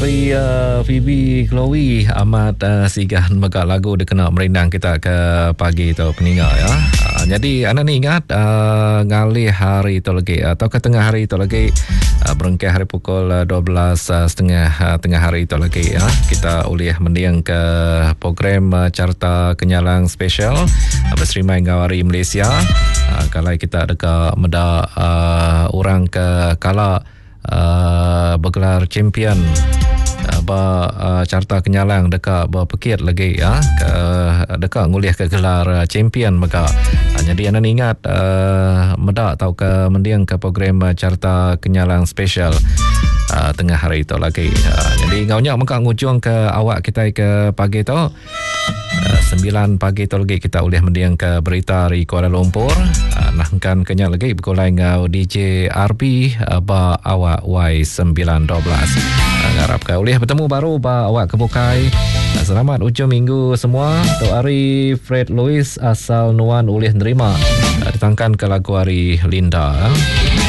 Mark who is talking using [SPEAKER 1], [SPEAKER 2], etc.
[SPEAKER 1] Phoebe Chloe amat sigan megak lagu dia kena merindang kita ke pagi tu peninga ya. Jadi anda ni ingat ngalih hari tu lagi atau ke tengah hari tu lagi berengkeh hari pukul 12.30 tengah hari tu lagi ya. Kita ulih mendiang ke program Carta Kenyalang Special bersrimai ngawari Malaysia. Kalau kita dekat meda orang ke kala bergelar champion Carta Kenyalang dekat berpekit lagi ya ke dekat ngulih ke gelar champion maka. Jadi anda ingat meda atau ke mendiang ke program Carta Kenyalang Special tengah hari itu lagi. Jadi ngaunya maka ngujung ke awak kita ke pagi tu 9 pagi tu lagi kita boleh mendiang ke berita di Kuala Lumpur. Nahkan kenyak lagi berkulai ngau DJ RB ba awak Y912. Harap kau boleh bertemu baru ba awak kebukai. Selamat ujung minggu semua. Tok hari Fred Louis asal Nuan boleh nerima ditangkan ke lagu hari Linda.